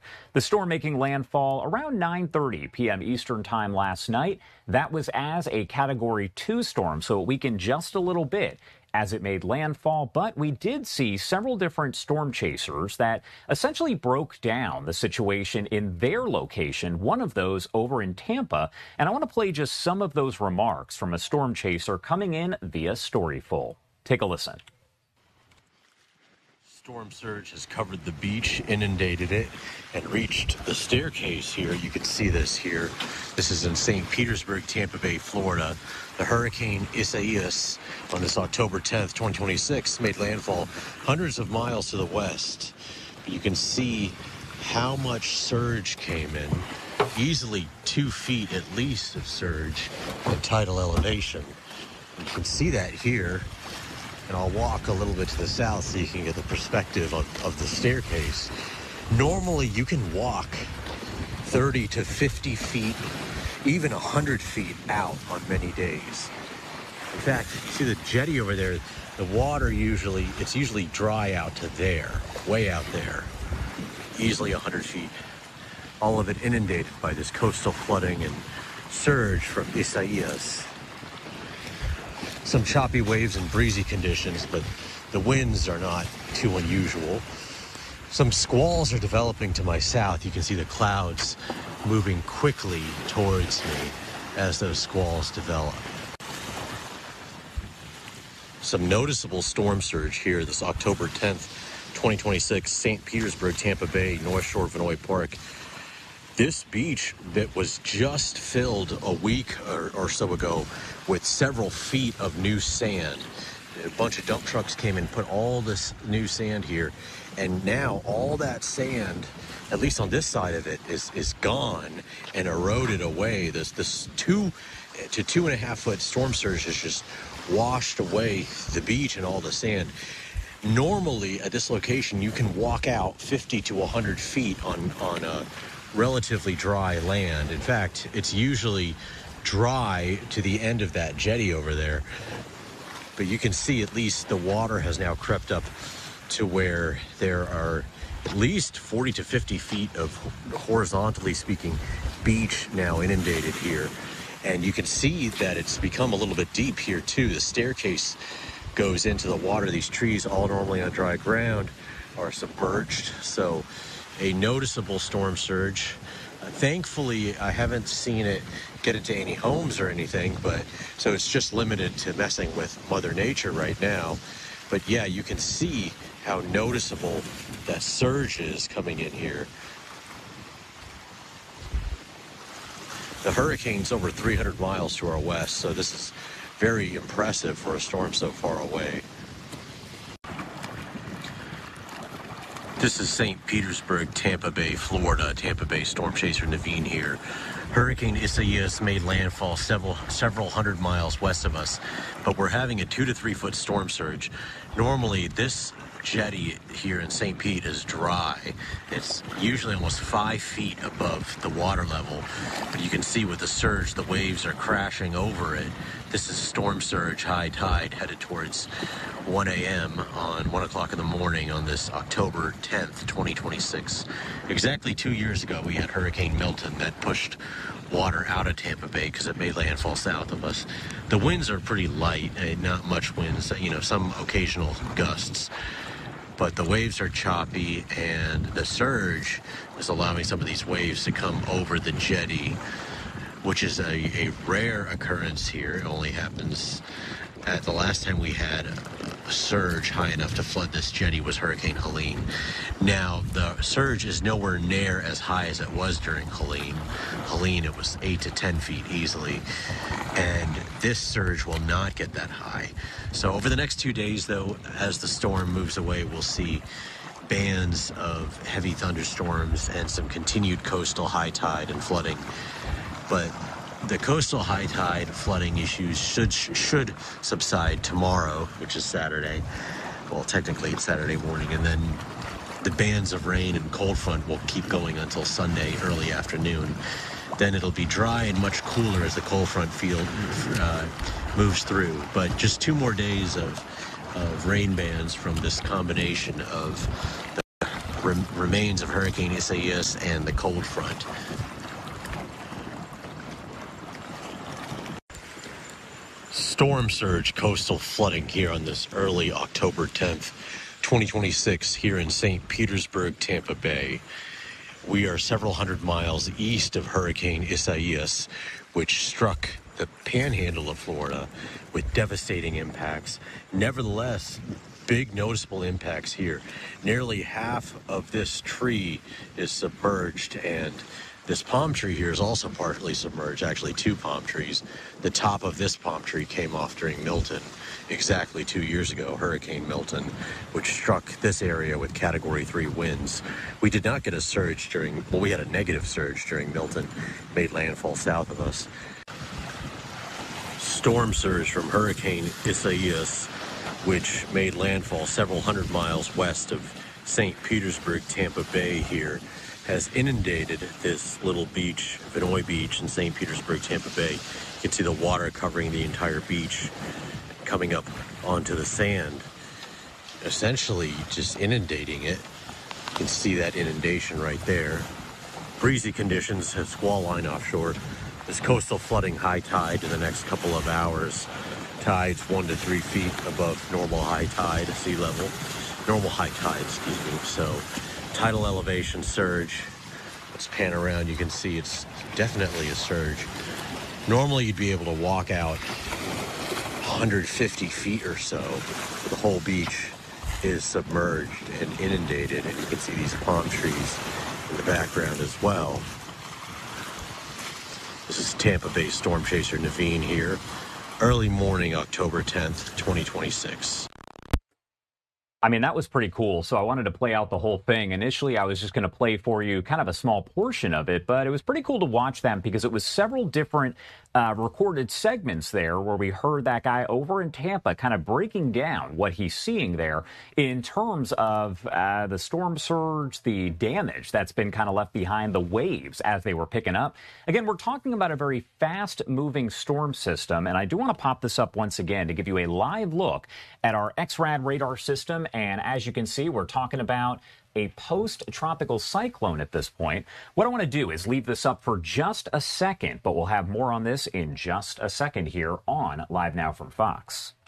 The storm making landfall around 9:30 p.m. Eastern time last night. That was as a Category 2 storm, so it weakened just a little bit as it made landfall, but we did see several different storm chasers that essentially broke down the situation in their location, one of those over in Tampa. And I want to play just some of those remarks from a storm chaser coming in via Storyful. Take a listen. Storm surge has covered the beach, inundated it, and reached the staircase here. You can see this here. This is in St. Petersburg, Tampa Bay, Florida. The hurricane Isaias on this October 10th, 2026 made landfall hundreds of miles to the west. You can see how much surge came in. Easily 2 feet at least of surge at tidal elevation. You can see that here. And I'll walk a little bit to the south so you can get the perspective of the staircase. Normally, you can walk 30 to 50 feet, even 100 feet out on many days. In fact, you see the jetty over there, the water it's usually dry out to there, way out there, easily 100 feet. All of it inundated by this coastal flooding and surge from Isaias. Some choppy waves and breezy conditions, but the winds are not too unusual. Some squalls are developing to my south. You can see the clouds moving quickly towards me as those squalls develop. Some noticeable storm surge here this October 10th, 2026, St. Petersburg, Tampa Bay, North Shore, Vinoy Park. This beach that was just filled a week or so ago with several feet of new sand. A bunch of dump trucks came and put all this new sand here. And now all that sand, at least on this side of it, is gone and eroded away. This 2 to 2.5 foot storm surge has just washed away the beach and all the sand. Normally at this location, you can walk out 50 to 100 feet on a relatively dry land. In fact, it's usually dry to the end of that jetty over there. But you can see at least the water has now crept up to where there are at least 40 to 50 feet of, horizontally speaking, beach now inundated here. And you can see that it's become a little bit deep here too. The staircase goes into the water. These trees, all normally on dry ground, are submerged. So a noticeable storm surge. Thankfully, I haven't seen it get into any homes or anything, but so it's just limited to messing with Mother Nature right now. But yeah, you can see how noticeable that surge is coming in here. The hurricane's over 300 miles to our west, so this is very impressive for a storm so far away. This is St. Petersburg, Tampa Bay, Florida. Tampa Bay storm chaser Naveen here. Hurricane Isaias made landfall several hundred miles west of us, but we're having a 2 to 3 foot storm surge. Normally, this jetty here in St. Pete is dry. It's usually almost 5 feet above the water level, but you can see with the surge, the waves are crashing over it. This is storm surge, high tide, headed towards 1 a.m. on 1 o'clock in the morning on this October 10th, 2026. Exactly 2 years ago, we had Hurricane Milton that pushed water out of Tampa Bay because it made landfall south of us. The winds are pretty light, not much winds, some occasional gusts. But the waves are choppy, and the surge is allowing some of these waves to come over the jetty, which is a rare occurrence here. It only happens at the last time we had a surge high enough to flood this jetty was Hurricane Helene. Now, the surge is nowhere near as high as it was during Helene. Helene, it was 8 to 10 feet easily, and this surge will not get that high. So over the next 2 days, though, as the storm moves away, we'll see bands of heavy thunderstorms and some continued coastal high tide and flooding. But the coastal high tide flooding issues should subside tomorrow, which is Saturday. Well, technically it's Saturday morning, and then the bands of rain and cold front will keep going until Sunday early afternoon. Then it'll be dry and much cooler as the cold front field moves through. But just 2 more days of rain bands from this combination of the remains of Hurricane Isaias and the cold front. Storm surge coastal flooding here on this early October 10th, 2026 here in St. Petersburg, Tampa Bay. We are several hundred miles east of Hurricane Isaias, which struck the panhandle of Florida with devastating impacts. Nevertheless, big noticeable impacts here. Nearly half of this tree is submerged, and this palm tree here is also partially submerged, actually two palm trees. The top of this palm tree came off during Milton exactly 2 years ago, Hurricane Milton, which struck this area with Category 3 winds. We did not get a surge we had a negative surge during Milton, made landfall south of us. Storm surge from Hurricane Isaias, which made landfall several hundred miles west of St. Petersburg, Tampa Bay here, has inundated this little beach, Vinoy Beach in St. Petersburg, Tampa Bay. You can see the water covering the entire beach, coming up onto the sand, essentially just inundating it. You can see that inundation right there. Breezy conditions have squall line offshore. This coastal flooding high tide in the next couple of hours. Tides 1 to 3 feet above normal high tide, sea level. Normal high tide, excuse me. So tidal elevation surge. Let's pan around. You can see it's definitely a surge. Normally you'd be able to walk out 150 feet or so. The whole beach is submerged and inundated, and you can see these palm trees in the background as well. This is Tampa Bay storm chaser Naveen here. Early morning, October 10th, 2026. I mean, that was pretty cool. So I wanted to play out the whole thing. Initially, I was just going to play for you kind of a small portion of it, but it was pretty cool to watch them because it was several different recorded segments there where we heard that guy over in Tampa kind of breaking down what he's seeing there in terms of the storm surge, the damage that's been kind of left behind, the waves as they were picking up. Again, we're talking about a very fast-moving storm system, and I do want to pop this up once again to give you a live look at our XRAD radar system. And as you can see, we're talking about a post-tropical cyclone at this point. What I want to do is leave this up for just a second, but we'll have more on this in just a second here on Live Now from Fox.